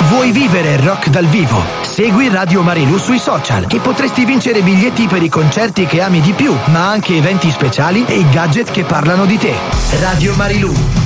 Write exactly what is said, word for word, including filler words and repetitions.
Vuoi vivere il rock dal vivo? Segui Radio Marilù sui social e potresti vincere biglietti per i concerti che ami di più, ma anche eventi speciali e i gadget che parlano di te. Radio Marilù,